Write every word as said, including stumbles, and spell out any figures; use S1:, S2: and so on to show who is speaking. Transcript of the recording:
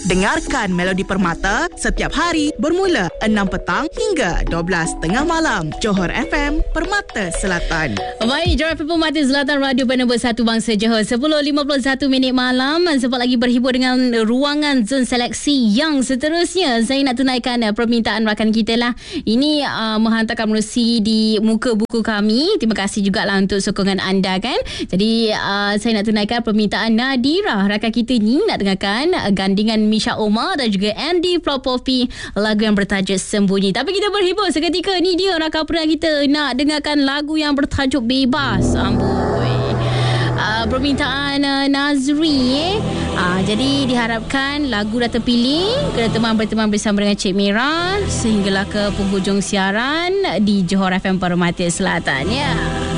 S1: Dengarkan Melodi Permata setiap hari bermula enam petang hingga dua belas tengah malam. Johor F M, Permata Selatan.
S2: Baik, Johor F M Permata Selatan, Radio Penerbit satu Bangsa Johor. sepuluh lima puluh satu minit malam. Sempat lagi berhibur dengan ruangan zon seleksi yang seterusnya. Saya nak tunaikan uh, permintaan rakan kita lah. Ini uh, menghantarkan menerusi di muka buku kami. Terima kasih jugalah untuk sokongan anda kan. Jadi uh, saya nak tunaikan permintaan Nadira. Rakan kita ni nak dengarkan uh, gandingan Misha Omar dan juga Andy Propofi, lagu yang bertajuk Sembunyi. Tapi kita berhibur seketika. Ni dia rakan pernah kita nak dengarkan lagu yang bertajuk Bebas. Amboi. Uh, permintaan uh, Nazri eh. Uh, jadi diharapkan lagu dah terpilih. Kena teman berteman bersama dengan Cik Mira sehinggalah ke penghujung siaran di Johor F M Permata Selatan ya.